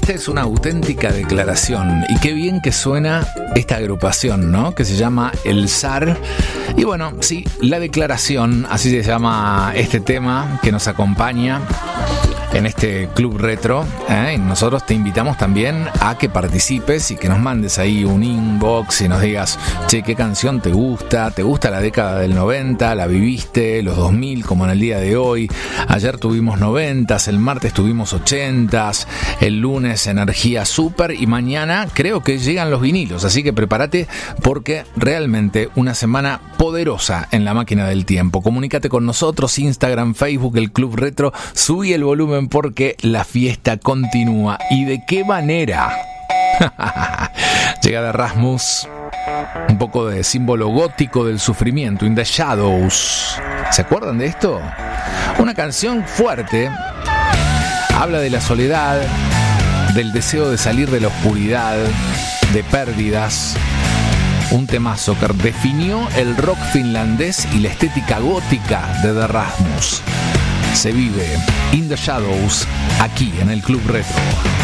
Esta es una auténtica declaración y qué bien que suena esta agrupación, ¿no? Que se llama El Zar. Y bueno, sí, La Declaración, así se llama este tema que nos acompaña en este Club Retro. Y nosotros te invitamos también a que participes y que nos mandes ahí un inbox y nos digas, che, ¿qué canción te gusta? ¿Te gusta la década del 90? ¿La viviste? ¿Los 2000 como en el día de hoy? Ayer tuvimos 90s, el martes tuvimos 80s, el lunes energía super y mañana creo que llegan los vinilos, así que prepárate porque realmente una semana poderosa en la máquina del tiempo. Comunícate con nosotros, Instagram, Facebook, el Club Retro, subí el volumen porque la fiesta continúa. ¿Y de qué manera? Llega de Rasmus, un poco de símbolo gótico del sufrimiento, In the Shadows. ¿Se acuerdan de esto? Una canción fuerte, habla de la soledad, del deseo de salir de la oscuridad, de pérdidas. Un temazo que definió el rock finlandés y la estética gótica de The Rasmus. Se vive In the Shadows aquí en el Club Retro.